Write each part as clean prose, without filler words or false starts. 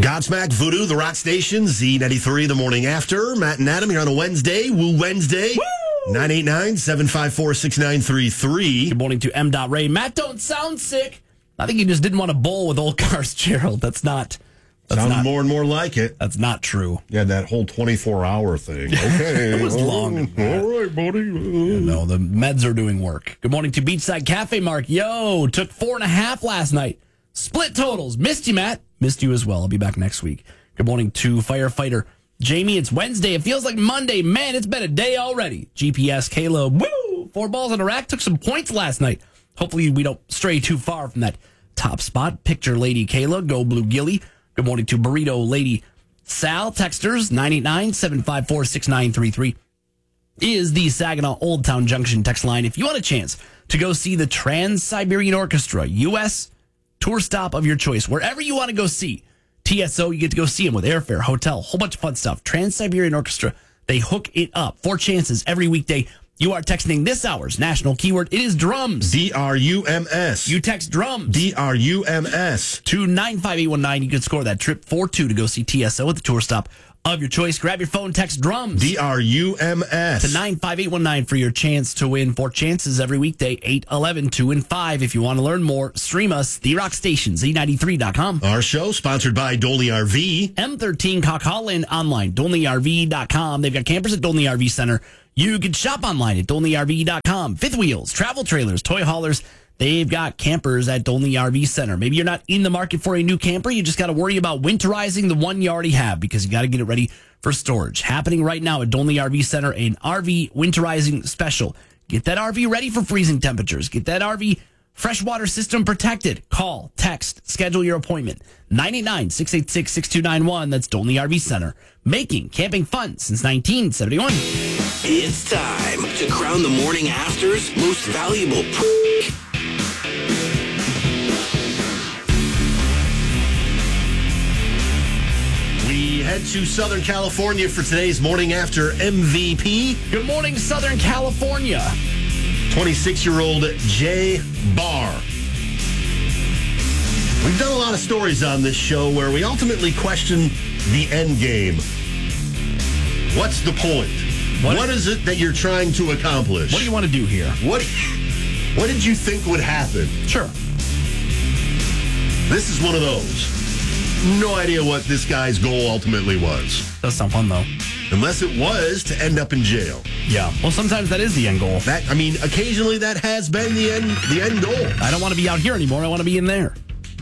Godsmack, Voodoo, the Rock Station, Z93, the morning after. Matt and Adam here on a Wednesday, Woo Wednesday. 989-754-6933. Good morning to M. Ray. Matt, don't sound sick. I think you just didn't want to bowl with old Cars Gerald. That's not more and more like it. That's not true. Yeah, that whole 24-hour thing. Okay. It was long. All right, buddy. No, the meds are doing work. Good morning to Beachside Cafe, Mark. Yo, took 4.5 last night. Split totals. Missed you, Matt. Missed you as well. I'll be back next week. Good morning to Firefighter Jamie. It's Wednesday. It feels like Monday. Man, it's been a day already. GPS Caleb. Woo! 4 balls in a rack. Took some points last night. Hopefully we don't stray too far from that top spot. Picture Lady Kayla. Go Blue Gilly. Good morning to Burrito Lady Sal. Texters 989-754-6933 is the Saginaw Old Town Junction text line. If you want a chance to go see the Trans-Siberian Orchestra, U.S. tour stop of your choice, wherever you want to go see TSO, you get to go see them with airfare, hotel, whole bunch of fun stuff. Trans-Siberian Orchestra, they hook it up. 4 chances every weekday. You are texting this hour's national keyword. It is drums. DRUMS. You text drums. DRUMS. To 95819. You can score that trip 4-2 to go see TSO at the tour stop of your choice. Grab your phone, text drums. DRUMS. To 95819 for your chance to win. 4 chances every weekday, 8, 11, 2, and 5. If you want to learn more, stream us, The Rock Station, Z93.com. Our show sponsored by Dolney RV. M13 Coquitlam online, DolneyRV.com. They've got campers at Dolney RV Center. You can shop online at DolneyRV.com. Fifth wheels, travel trailers, toy haulers. They've got campers at Dolney RV Center. Maybe you're not in the market for a new camper. You just got to worry about winterizing the one you already have because you got to get it ready for storage. Happening right now at Dolney RV Center, an RV winterizing special. Get that RV ready for freezing temperatures. Get that RV freshwater system protected. Call, text, schedule your appointment. 989-686-6291. That's Dolney RV Center. Making camping fun since 1971. It's time to crown the morning after's most valuable We head to Southern California for today's morning after MVP. Good morning, Southern California. 26-year-old Jay Barr. We've done a lot of stories on this show where we ultimately question the end game. What's the point? What is it that you're trying to accomplish? What do you want to do here? What did you think would happen? Sure. This is one of those. No idea what this guy's goal ultimately was. Does sound fun, though. Unless it was to end up in jail. Yeah. Well, sometimes that is the end goal. Occasionally that has been the end goal. I don't want to be out here anymore. I want to be in there.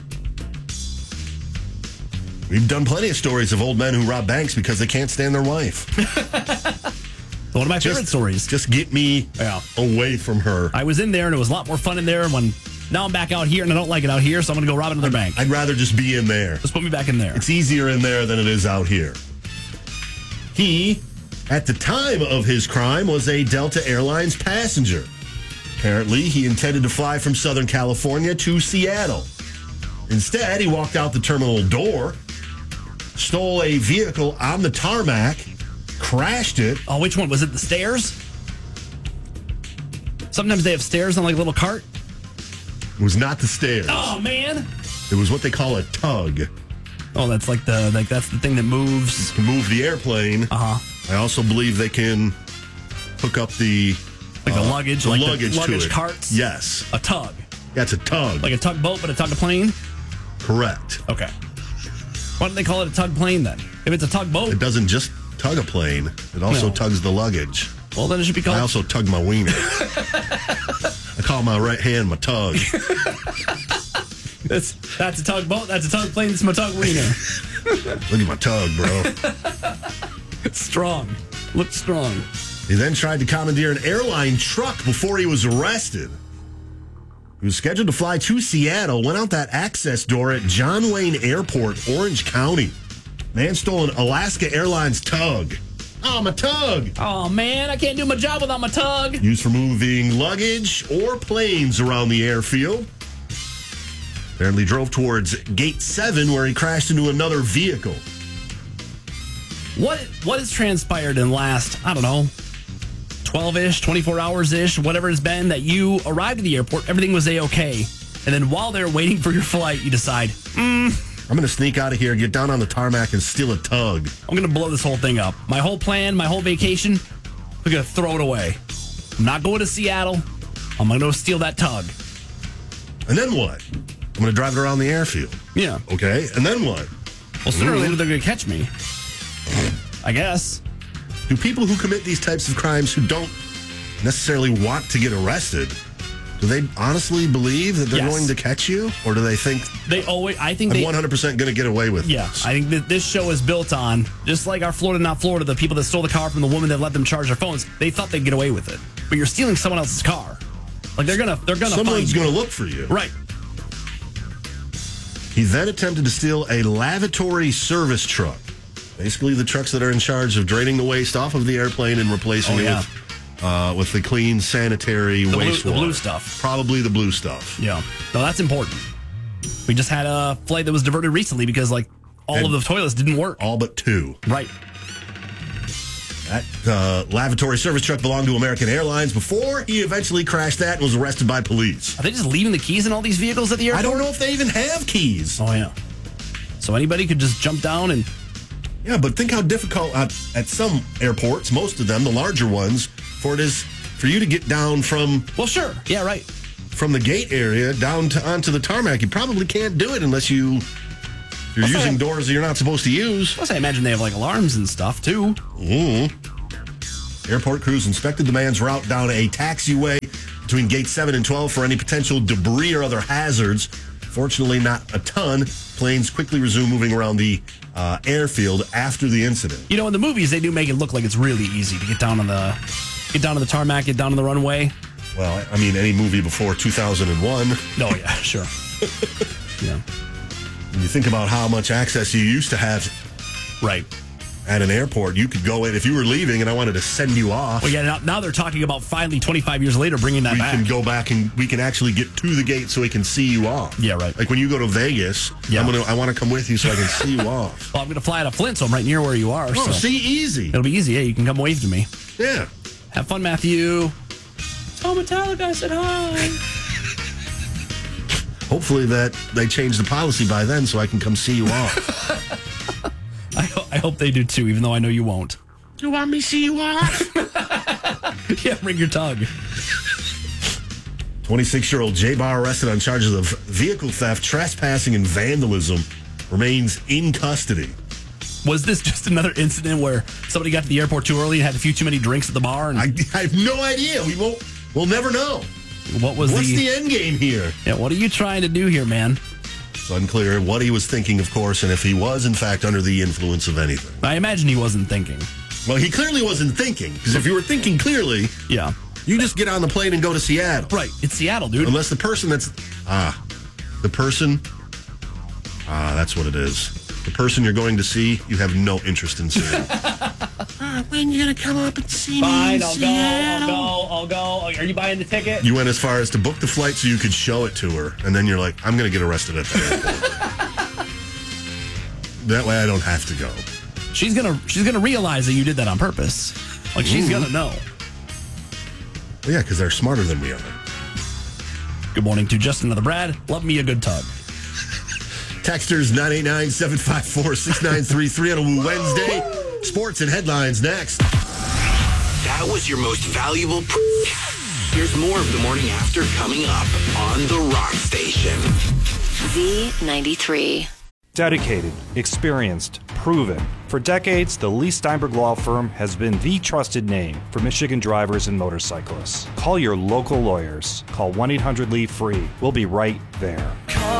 We've done plenty of stories of old men who rob banks because they can't stand their wife. One of my favorite stories. Just get me away from her. I was in there, and it was a lot more fun in there. Now I'm back out here, and I don't like it out here, so I'm going to go rob another bank. I'd rather just be in there. Just put me back in there. It's easier in there than it is out here. He, at the time of his crime, was a Delta Airlines passenger. Apparently, he intended to fly from Southern California to Seattle. Instead, he walked out the terminal door, stole a vehicle on the tarmac, crashed it. Oh, which one? Was it the stairs? Sometimes they have stairs on like a little cart. It was not the stairs. Oh, man. It was what they call a tug. Oh, that's that's the thing that moves. To move the airplane. Uh-huh. I also believe they can hook up the luggage, the like luggage, the luggage to it. Carts. Yes. A tug. That's a tug. Like a tugboat, but a tug plane? Correct. Okay. Why don't they call it a tug plane then? If it's a tugboat. It doesn't just tug a plane. It also tugs the luggage. Well, then it should be called... I also tug my wiener. I call my right hand my tug. That's a tugboat. That's a tug plane. That's my tug wiener. Look at my tug, bro. It's strong. Looks strong. He then tried to commandeer an airline truck before he was arrested. He was scheduled to fly to Seattle, went out that access door at John Wayne Airport, Orange County. Man stole an Alaska Airlines tug. Oh, my tug. Oh, man, I can't do my job without my tug. Used for moving luggage or planes around the airfield. Apparently drove towards Gate 7 where he crashed into another vehicle. What has transpired in the last, 12-ish, 24 hours-ish, whatever it's been, that you arrived at the airport, everything was A-okay, and then while they're waiting for your flight, you decide, I'm going to sneak out of here, get down on the tarmac, and steal a tug. I'm going to blow this whole thing up. My whole plan, my whole vacation, we're going to throw it away. I'm not going to Seattle. I'm going to go steal that tug. And then what? I'm going to drive it around the airfield. Yeah. Okay, and then what? Well, sooner or later, they're going to catch me. I guess. Do people who commit these types of crimes who don't necessarily want to get arrested, do they honestly believe that they're Yes. going to catch you? Or do they think, I think I'm they 100% going to get away with Yeah, this? I think that this show is built on, just like our Florida Not Florida, the people that stole the car from the woman that let them charge their phones, they thought they'd get away with it. But you're stealing someone else's car. Like, they're gonna Someone's find going to look for you. Right. He then attempted to steal a lavatory service truck. Basically, the trucks that are in charge of draining the waste off of the airplane and replacing it with the clean, sanitary wastewater. The blue stuff. Probably the blue stuff. Yeah. No, that's important. We just had a flight that was diverted recently because, like, all of the toilets didn't work. All but 2. Right. That lavatory service truck belonged to American Airlines before he eventually crashed that and was arrested by police. Are they just leaving the keys in all these vehicles at the airport? I don't know if they even have keys. Oh, yeah. So anybody could just jump down and... Yeah, but think how difficult at some airports, most of them, the larger ones, for you to get down from... Well, sure. Yeah, right. From the gate area down onto the tarmac. You probably can't do it unless you're using doors that you're not supposed to use. Plus, I imagine they have, like, alarms and stuff, too. Airport crews inspected the man's route down a taxiway between gate 7 and 12 for any potential debris or other hazards. Fortunately, not a ton. Planes quickly resumed moving around the airfield after the incident. You know, in the movies, they do make it look like it's really easy to get down on the tarmac, get down on the runway. Well, I mean, any movie before 2001. Oh, yeah, sure. Yeah. When you think about how much access you used to have Right. at an airport, you could go in. If you were leaving and I wanted to send you off, Well, yeah, now they're talking about finally 25 years later bringing that we back. can go back and we can actually get to the gate so we can see you off. Yeah, right. Like when you go to Vegas, Yeah. I want to come with you so I can see you off. Well, I'm going to fly out of Flint, so I'm right near where you are. Oh, so see, easy. it'll be easy. Yeah, you can come wave to me. Yeah. Have fun, Matthew. Oh, Metallica said hi. Hopefully that they change the policy by then so I can come see you off. I hope they do too, even though I know you won't. You want me to see you off? Yeah, bring your tug. 26-year-old Jay Barr, arrested on charges of vehicle theft, trespassing, and vandalism, remains in custody. Was this just another incident where somebody got to the airport too early and had a few too many drinks at the bar? And I have no idea. We'll never know. What's the end game here? Yeah, what are you trying to do here, man? It's unclear what he was thinking, of course, and if he was, in fact, under the influence of anything. I imagine he wasn't thinking. Well, he clearly wasn't thinking, because if you were thinking clearly, Yeah. you just get on the plane and go to Seattle. Right. It's Seattle, dude. Unless the person that's... that's what it is. The person you're going to see, you have no interest in seeing. When you going to come up and see Fine, me in Seattle? I'll go. Are you buying the ticket? You went as far as to book the flight so you could show it to her, and then you're like, I'm going to get arrested at the airport. That way I don't have to go. She's gonna realize that you did that on purpose. Like, she's gonna know. Well, yeah, because they're smarter than we are. Good morning to Justin of the Brad. Love me a good tug. Texters 989-754-6933 on a Wednesday. Sports and headlines next. That was your most valuable. Here's more of the morning after coming up on the Rock Station. Z93. Dedicated, experienced, proven. For decades, the Lee Steinberg Law Firm has been the trusted name for Michigan drivers and motorcyclists. Call your local lawyers. Call 1-800-LEE-FREE. We'll be right there.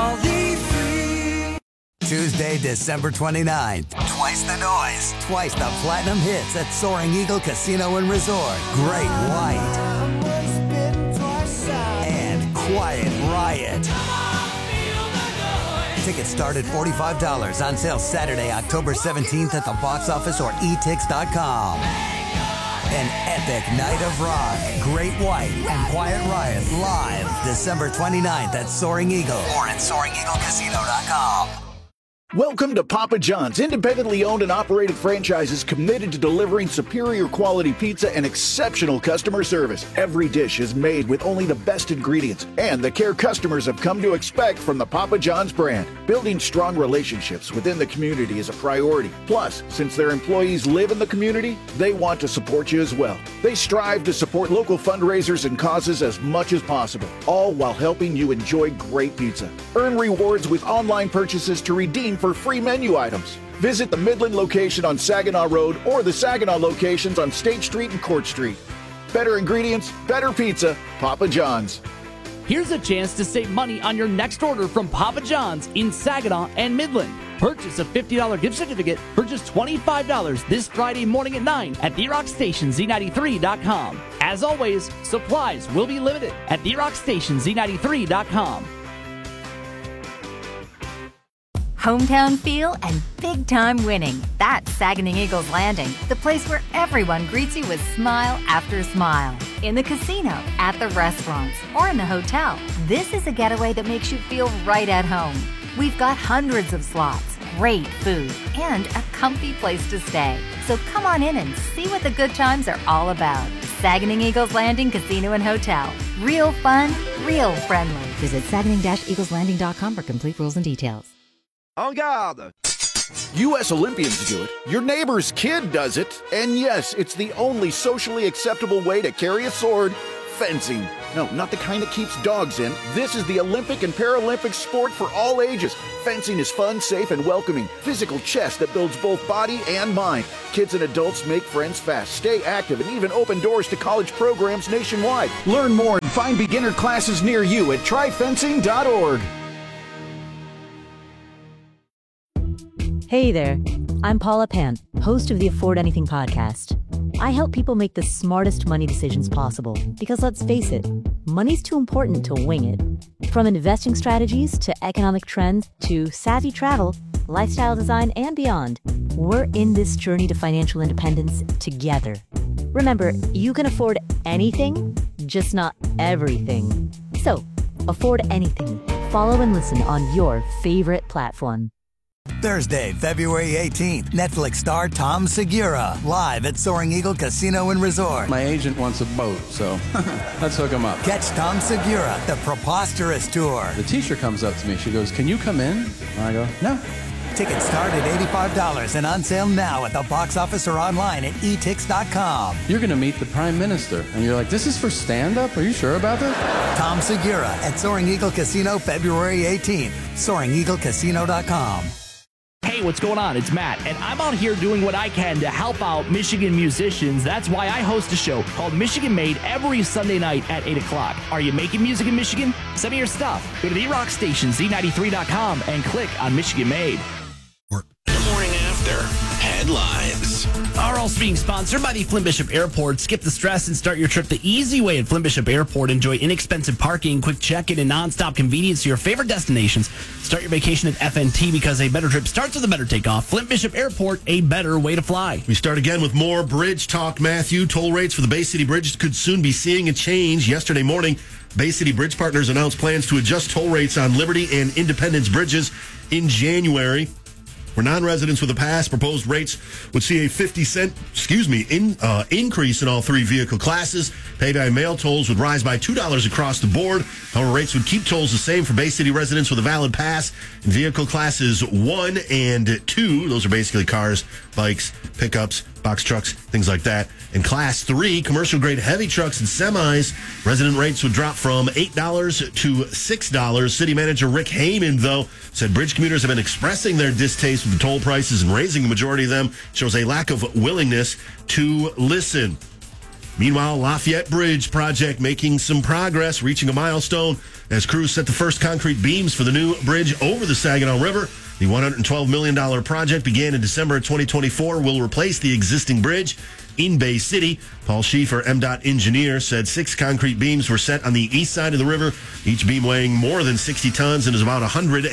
Tuesday, December 29th. Twice the noise. Twice the platinum hits at Soaring Eagle Casino and Resort. Great White. And Quiet Riot. Tickets start at $45. On sale Saturday, October 17th at the box office or etix.com. An epic night of rock. Great White and Quiet Riot live December 29th at Soaring Eagle or at SoaringEagleCasino.com. Welcome to Papa John's, independently owned and operated franchises committed to delivering superior quality pizza and exceptional customer service. Every dish is made with only the best ingredients and the care customers have come to expect from the Papa John's brand. Building strong relationships within the community is a priority. Plus, since their employees live in the community, they want to support you as well. They strive to support local fundraisers and causes as much as possible, all while helping you enjoy great pizza. Earn rewards with online purchases to redeem for free menu items. Visit the Midland location on Saginaw Road or the Saginaw locations on State Street and Court Street. Better ingredients, better pizza, Papa John's. Here's a chance to save money on your next order from Papa John's in Saginaw and Midland. Purchase a $50 gift certificate for just $25 this Friday morning at 9 at TheRockStationZ93.com. As always, supplies will be limited at TheRockStationZ93.com. Hometown feel and big-time winning. That's Saguenay Eagles Landing, the place where everyone greets you with smile after smile. In the casino, at the restaurants, or in the hotel, this is a getaway that makes you feel right at home. We've got hundreds of slots, great food, and a comfy place to stay. So come on in and see what the good times are all about. Saguenay Eagles Landing Casino and Hotel. Real fun, real friendly. Visit Saguenay-EaglesLanding.com for complete rules and details. En garde! U.S. Olympians do it. Your neighbor's kid does it. And yes, it's the only socially acceptable way to carry a sword. Fencing. No, not the kind that keeps dogs in. This is the Olympic and Paralympic sport for all ages. Fencing is fun, safe, and welcoming. Physical chess that builds both body and mind. Kids and adults make friends fast, stay active, and even open doors to college programs nationwide. Learn more and find beginner classes near you at tryfencing.org. Hey there, I'm Paula Pan, host of the Afford Anything podcast. I help people make the smartest money decisions possible because let's face it, money's too important to wing it. From investing strategies to economic trends to savvy travel, lifestyle design, and beyond, we're in this journey to financial independence together. Remember, you can afford anything, just not everything. So, afford anything. Follow and listen on your favorite platform. Thursday, February 18th, Netflix star Tom Segura, live at Soaring Eagle Casino and Resort. My agent wants a boat, so let's hook him up. Catch Tom Segura, the Preposterous Tour. The teacher comes up to me. She goes, "Can you come in?" And I go, "No." Tickets start at $85 and on sale now at the box office or online at etix.com. You're going to meet the Prime Minister. And you're like, "This is for stand-up? Are you sure about this?" Tom Segura at Soaring Eagle Casino, February 18th. SoaringEagleCasino.com. Hey, what's going on? It's Matt, and I'm out here doing what I can to help out Michigan musicians. That's why I host a show called Michigan Made every Sunday night at 8 o'clock. Are you making music in Michigan? Send me your stuff. Go to TheRockStationZ93.com and click on Michigan Made. The morning after headlines are also being sponsored by the Flint Bishop Airport. Skip the stress and start your trip the easy way at Flint Bishop Airport. Enjoy inexpensive parking, quick check-in, and nonstop convenience to your favorite destinations. Start your vacation at FNT because a better trip starts with a better takeoff. Flint Bishop Airport, a better way to fly. We start again with more bridge talk, Matthew. Toll rates for the Bay City Bridge could soon be seeing a change. Yesterday morning, Bay City Bridge Partners announced plans to adjust toll rates on Liberty and Independence bridges in January. For non-residents with a pass, proposed rates would see a 50-cent, increase in all three vehicle classes. Pay-by-mail tolls would rise by $2 across the board. However, rates would keep tolls the same for Bay City residents with a valid pass in vehicle classes 1 and 2. Those are basically cars, bikes, pickups, box trucks, things like that. In Class 3, commercial-grade heavy trucks and semis, resident rates would drop from $8 to $6. City Manager Rick Heyman, though, said bridge commuters have been expressing their distaste with the toll prices, and raising the majority of them shows a lack of willingness to listen. Meanwhile, Lafayette Bridge project making some progress, reaching a milestone as crews set the first concrete beams for the new bridge over the Saginaw River. The $112 million project began in December of 2024, will replace the existing bridge in Bay City. Paul Schieffer, MDOT engineer, said 6 concrete beams were set on the east side of the river, each beam weighing more than 60 tons and is about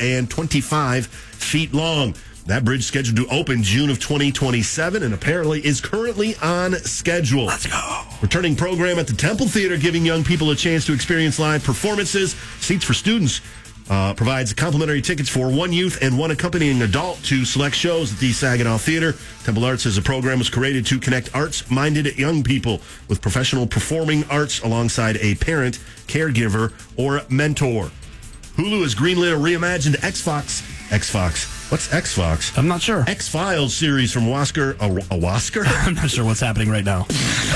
125 feet long. That bridge scheduled to open June of 2027 and apparently is currently on schedule. Let's go. Returning program at the Temple Theater, giving young people a chance to experience live performances. Seats for students provides complimentary tickets for one youth and one accompanying adult to select shows at the Saginaw Theater. Temple Arts says the program was created to connect arts-minded young people with professional performing arts alongside a parent, caregiver, or mentor. Hulu has greenlit a reimagined X-Fox. What's X-Fox? I'm not sure. X-Files series from Wasker. Wasker? I'm not sure what's happening right now.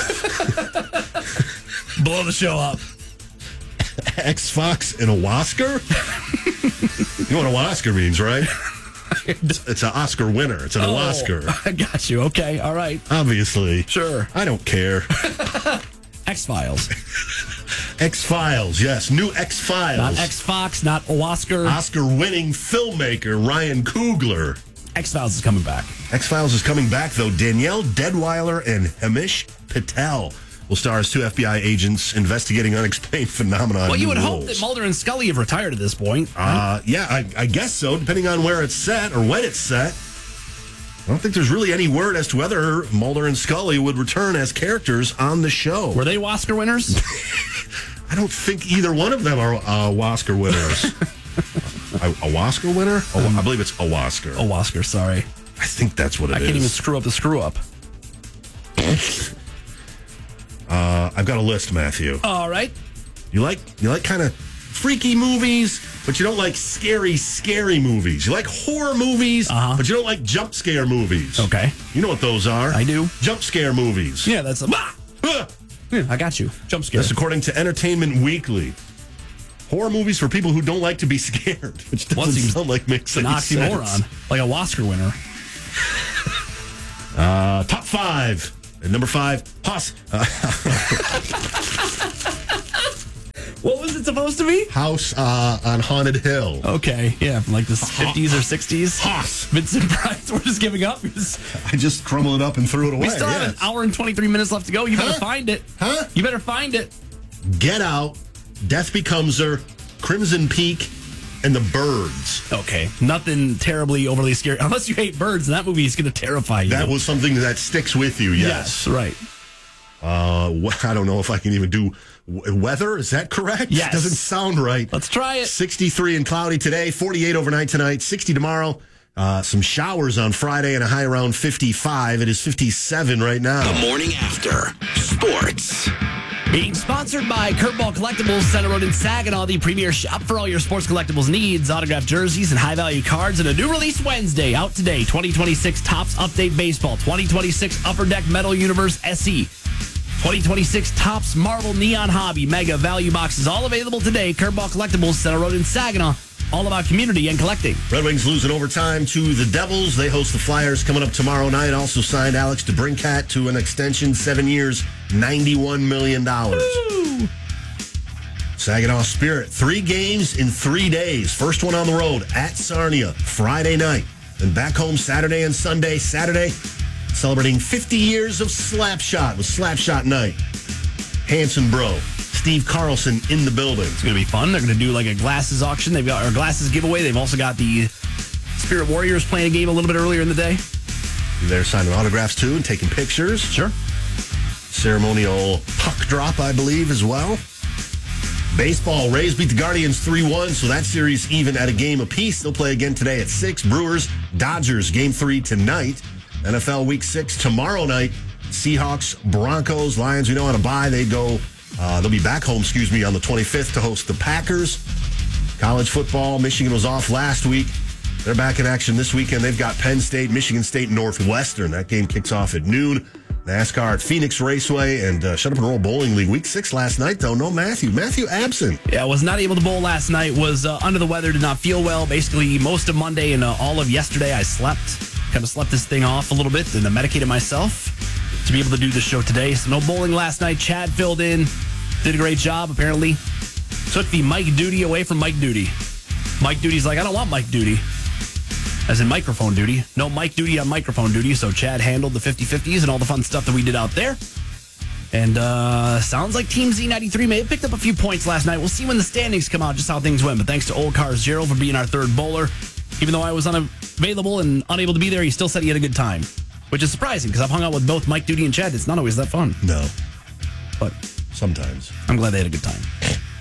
Blow the show up. X-Fox and a Wasker? You know what a Wasker means, right? It's an Oscar winner. It's an Oscar. I got you. Okay. All right. Obviously. Sure. I don't care. X-Files. X-Files, yes. New X-Files. Not X-Fox, not Oscar. Oscar-winning filmmaker Ryan Coogler. X-Files is coming back. X-Files is coming back, though. Danielle Deadweiler and Hamish Patel will star as two FBI agents investigating unexplained phenomena. Well, you would hope that Mulder and Scully have retired at this point. Right? Yeah, I guess so, depending on where it's set or when it's set. I don't think there's really any word as to whether Mulder and Scully would return as characters on the show. Were they Oscar winners? I don't think either one of them are Oscar winners. A Oscar winner? I believe it's a Oscar. A Oscar, sorry. I think that's what it is. I can't even screw up the screw-up. I've got a list, Matthew. All right. You like kind of freaky movies, but you don't like scary movies. You like horror movies, but you don't like jump scare movies. Okay. You know what those are. I do. Jump scare movies. Yeah, that's yeah, I got you. Jump scare. That's according to Entertainment Weekly. Horror movies for people who don't like to be scared, which doesn't sound like makes an any oxymoron, sense. Like a Oscar winner. Top 5. At number 5, House. What was it supposed to be? House on Haunted Hill. Okay, yeah, from like the 50s or 60s. House. Vincent Price, we're just giving up. I just crumbled it up and threw it away. We still have an hour and 23 minutes left to go. You better find it. Huh? You better find it. Get Out, Death Becomes Her, Crimson Peak, and The Birds. Okay, nothing terribly overly scary. Unless you hate birds, and that movie is going to terrify you. That was something that sticks with you, yes. Yes, right. I don't know if I can even do weather. Is that correct? Yes. Doesn't sound right. Let's try it. 63 and cloudy today, 48 overnight tonight, 60 tomorrow. Some showers on Friday and a high around 55. It is 57 right now. The morning after. Sports. Being sponsored by Curveball Collectibles, Center Road in Saginaw, the premier shop for all your sports collectibles needs, autographed jerseys and high-value cards, and a new release Wednesday. Out today, 2026 Topps Update Baseball, 2026 Upper Deck Metal Universe SE, 2026 Topps Marvel Neon Hobby Mega Value Boxes, all available today. Curveball Collectibles, Center Road in Saginaw. All about community and collecting. Red Wings losing overtime to the Devils. They host the Flyers coming up tomorrow night. Also signed Alex DeBrincat to an extension, 7 years, $91 million. Woo! Saginaw Spirit, 3 games in 3 days. First one on the road at Sarnia, Friday night. Then back home Saturday and Sunday. Saturday, celebrating 50 years of Slapshot with Slapshot Night. Hanson Bro. Steve Carlson in the building. It's going to be fun. They're going to do like a glasses auction. They've got our glasses giveaway. They've also got the Spirit Warriors playing a game a little bit earlier in the day. They're signing autographs too and taking pictures. Sure. Ceremonial puck drop, I believe, as well. Baseball, Rays beat the Guardians 3-1, so that series even at a game apiece. They'll play again today at 6. Brewers, Dodgers, Game 3 tonight. NFL Week 6 tomorrow night. Seahawks, Broncos, Lions, we know how to buy. They'll be back home, on the 25th to host the Packers. College football, Michigan was off last week. They're back in action this weekend. They've got Penn State, Michigan State, Northwestern. That game kicks off at noon. NASCAR at Phoenix Raceway and Shut Up and Roll Bowling League. Week 6 last night, though. No Matthew. Matthew absent. Yeah, was not able to bowl last night. Was under the weather, did not feel well. Basically, most of Monday and all of yesterday, I slept. Kind of slept this thing off a little bit and medicated myself to be able to do the show today. So no bowling last night. Chad filled in. Did a great job, apparently. Took the Mike Duty away from Mike Duty. Mike Duty's like, I don't want Mike Duty. As in microphone duty. No Mike Duty on microphone duty. So Chad handled the 50-50s and all the fun stuff that we did out there. And sounds like Team Z93 may have picked up a few points last night. We'll see when the standings come out just how things went. But thanks to Old Cars Gerald for being our third bowler. Even though I was unavailable and unable to be there, he still said he had a good time. Which is surprising because I've hung out with both Mike Duty and Chad. It's not always that fun. No. But sometimes. I'm glad they had a good time.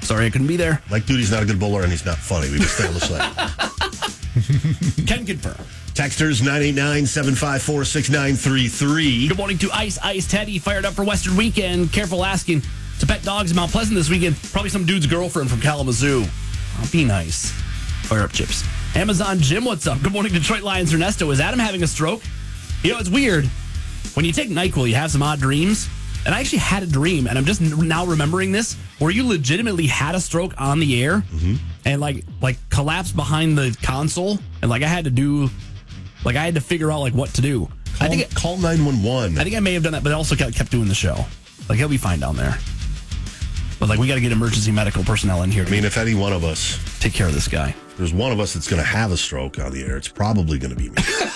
Sorry I couldn't be there. Mike Duty's not a good bowler, and he's not funny. We've established that. Can confirm. Texters 989-754-6933. Good morning to Ice Teddy. Fired up for Western Weekend. Careful asking to pet dogs in Mount Pleasant this weekend. Probably some dude's girlfriend from Kalamazoo. Be nice. Fire up chips. Amazon Jim, what's up? Good morning, Detroit Lions Ernesto. Is Adam having a stroke? You know, it's weird. When you take NyQuil, you have some odd dreams. And I actually had a dream, and I'm just now remembering this, where you legitimately had a stroke on the air and like collapsed behind the console, and I had to figure out what to do. Call 911. I think I may have done that, but I also kept doing the show. He'll be fine down there. But we got to get emergency medical personnel in here. If any one of us take care of this guy, there's one of us that's going to have a stroke on the air. It's probably going to be me.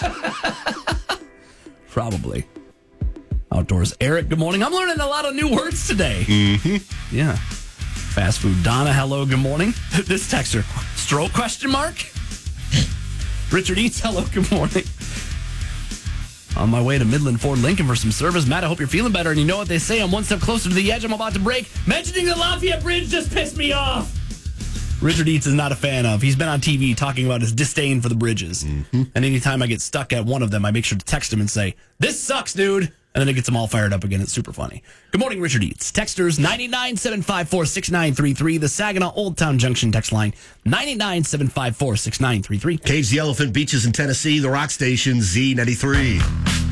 Probably. Outdoors. Eric, good morning. I'm learning a lot of new words today. Mm-hmm. Yeah. Fast food. Donna, hello, good morning. This texter, stroke question mark? Richard Eats, hello, good morning. On my way to Midland Ford Lincoln for some service. Matt, I hope you're feeling better. And you know what they say, I'm one step closer to the edge I'm about to break. Mentioning the Lafayette Bridge just pissed me off. Richard Eats is not a fan of. He's been on TV talking about his disdain for the bridges. Mm-hmm. And anytime I get stuck at one of them, I make sure to text him and say, this sucks, dude. And then it gets them all fired up again. It's super funny. Good morning, Richard Eats. Texters 997546933. The Saginaw Old Town Junction text line 997546933. Caves the Elephant, Beaches in Tennessee. The Rock Station Z93.